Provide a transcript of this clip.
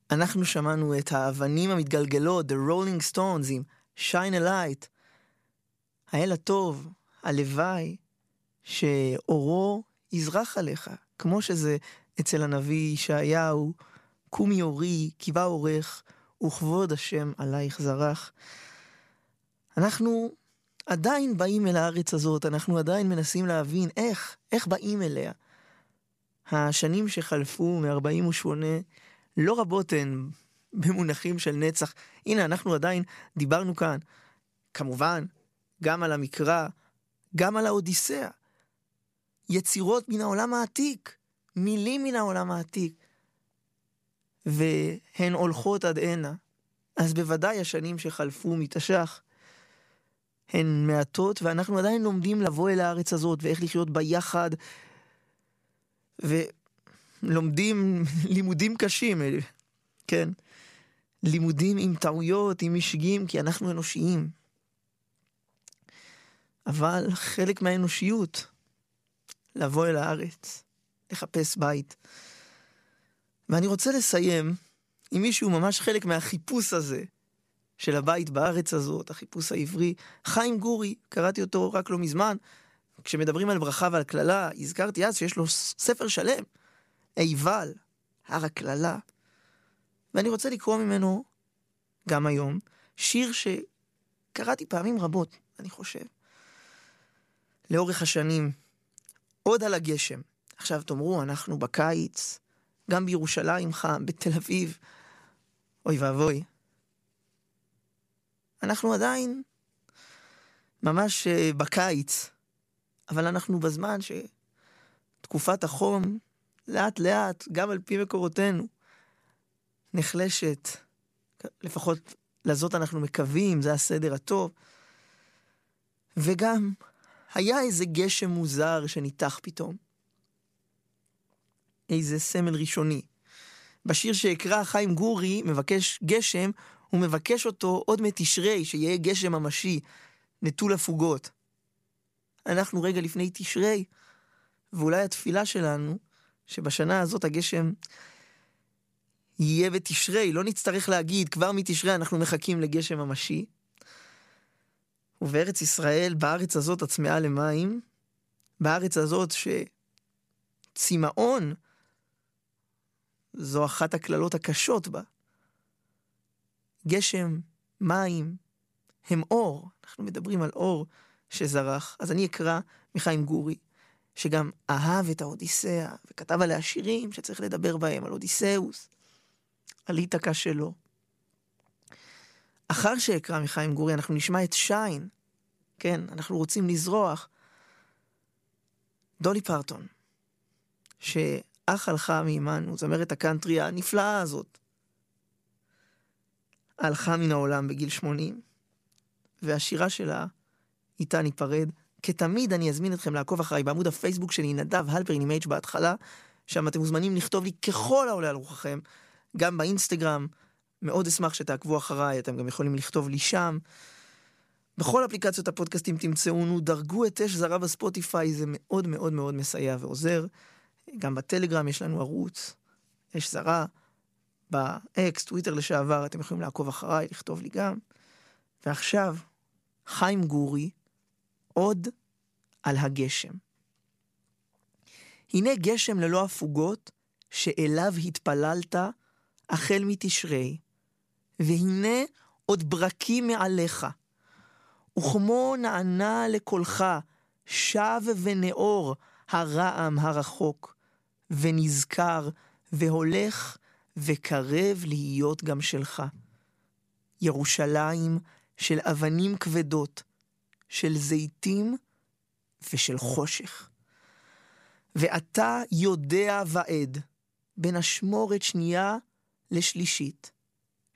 אנחנו שמענו את האבנים המתגלגלות, The Rolling Stones עם Shine a Light. האל הטוב, הלוואי, שאורו יזרח עליך, כמו שזה אצל הנביא ישעיהו, קומי אורי, כי בא אורך, וכבוד השם עלייך זרח. אנחנו עדיין באים אל הארץ הזאת, אנחנו עדיין מנסים להבין איך באים אליה. השנים שחלפו מ-48 לא רבות הן במונחים של נצח. הנה, אנחנו עדיין דיברנו כאן, כמובן, גם על המקרא, גם על האודיסאה. יצירות מן העולם העתיק, מילים מן העולם העתיק, והן הולכות עד הנה. אז בוודאי השנים שחלפו מתשך הן מעטות, ואנחנו עדיין לומדים לבוא אל הארץ הזאת, ואיך לחיות ביחד, ולומדים לימודים קשים, כן, לימודים עם טעויות, עם משגים, כי אנחנו אנושיים. אבל חלק מהאנושיות, לבוא אל הארץ, לחפש בית. ואני רוצה לסיים עם מישהו ממש חלק מהחיפוש הזה, של הבית בארץ הזאת, החיפוש העברי, חיים גורי, קראתי אותו רק לא מזמן, כשמדברים על ברכה ועל כללה, הזכרתי אז שיש לו ספר שלם, איבל, הר הכללה, ואני רוצה לקרוא ממנו גם היום, שיר שקראתי פעמים רבות, אני חושב, לאורך השנים, עוד על הגשם. עכשיו תאמרו, אנחנו בקיץ, גם בירושלים חם, בתל אביב, אוי ואבוי, אנחנו עדיין ממש בקיץ, אבל אנחנו בזמן שתקופת החום לאט לאט, גם על פי מקורותינו, נחלשת, לפחות לזאת אנחנו מקווים, זה הסדר הטוב. וגם היה איזה גשם מוזר שניתח פתאום. איזה סמל ראשוני. בשיר שהקרא חיים גורי מבקש גשם, הוא מבקש אותו עוד מתשרי, שיהיה גשם ממשי, נטול הפוגות. אנחנו רגע לפני תשרי, ואולי התפילה שלנו, שבשנה הזאת הגשם יהיה בתשרי, לא נצטרך להגיד, כבר מתשרי אנחנו מחכים לגשם ממשי. ובארץ ישראל, בארץ הזאת הצמאה למים, בארץ הזאת שצימאון, זו אחת הכללות הקשות בה. גשם, מים, הם אור. אנחנו מדברים על אור שזרח. אז אני אקרא מחיים גורי, שגם אהב את האודיסאה, וכתב עליה שירים שצריך לדבר בהם, על אודיסאוס, על איתקה שלו. אחר שאקרא מחיים גורי, אנחנו נשמע את שיין. כן, אנחנו רוצים לזרוח. דולי פרטון, שאח הלכה מעמנו, זמרת הקאנטרי הנפלאה הזאת, הלכה מן העולם בגיל 80, והשירה שלה, איתה ניפרד. כתמיד אני אזמין אתכם לעקוב אחריי בעמוד הפייסבוק שלי, נדב הלפרין עם H בהתחלה, שם אתם מוזמנים לכתוב לי ככל העולה על רוחכם, גם באינסטגרם, מאוד אשמח שתעקבו אחריי, אתם גם יכולים לכתוב לי שם. בכל אפליקציות הפודקאסטים תמצאונו, דרגו את אש זרה בספוטיפיי, זה מאוד מאוד מאוד מסייע ועוזר. גם בטלגרם יש לנו ערוץ, אש זרה, באקס, טוויטר לשעבר, אתם יכולים לעקוב אחריי, לכתוב לי גם. ועכשיו, חיים גורי, עוד על הגשם. הנה גשם ללא הפוגות, שאליו התפללת, החל מתשרי, והנה עוד ברקים מעליך, וכמו נענה לקולך, שב ונאור הרעם הרחוק, ונזכר והולך וקרב להיות גם שלך. ירושלים של אבנים כבדות, של זיתים ושל חושך. ואתה יודע ועד, בין אשמורת שנייה לשלישית,